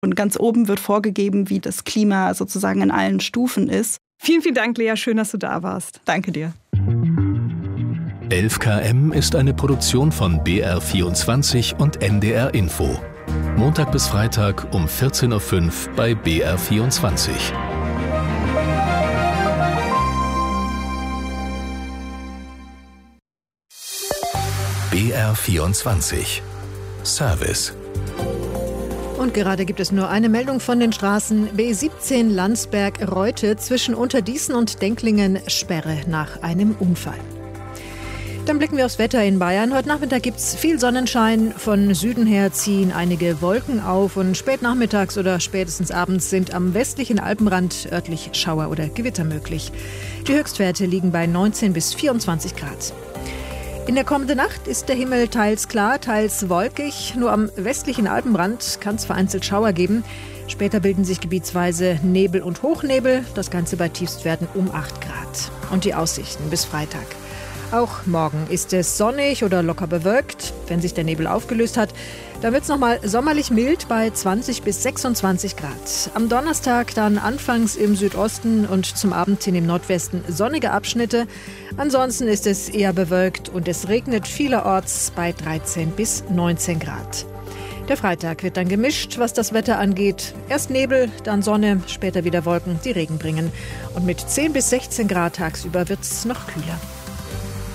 Und ganz oben wird vorgegeben, wie das Klima sozusagen in allen Stufen ist. Vielen, vielen Dank, Lea. Schön, dass du da warst. Danke dir. 11 km ist eine Produktion von BR24 und NDR Info. Montag bis Freitag um 14.05 Uhr bei BR24. BR24 Service. Und gerade gibt es nur eine Meldung von den Straßen. B17 Landsberg-Reute zwischen Unterdießen und Denklingen Sperre nach einem Unfall. Dann blicken wir aufs Wetter in Bayern. Heute Nachmittag gibt es viel Sonnenschein. Von Süden her ziehen einige Wolken auf und spät nachmittags oder spätestens abends sind am westlichen Alpenrand örtlich Schauer oder Gewitter möglich. Die Höchstwerte liegen bei 19 bis 24 Grad. In der kommenden Nacht ist der Himmel teils klar, teils wolkig. Nur am westlichen Alpenrand kann es vereinzelt Schauer geben. Später bilden sich gebietsweise Nebel und Hochnebel. Das Ganze bei Tiefstwerten um 8 Grad. Und die Aussichten bis Freitag. Auch morgen ist es sonnig oder locker bewölkt. Wenn sich der Nebel aufgelöst hat, dann wird es nochmal sommerlich mild bei 20 bis 26 Grad. Am Donnerstag dann anfangs im Südosten und zum Abend hin im Nordwesten sonnige Abschnitte. Ansonsten ist es eher bewölkt und es regnet vielerorts bei 13 bis 19 Grad. Der Freitag wird dann gemischt, was das Wetter angeht. Erst Nebel, dann Sonne, später wieder Wolken, die Regen bringen. Und mit 10 bis 16 Grad tagsüber wird es noch kühler.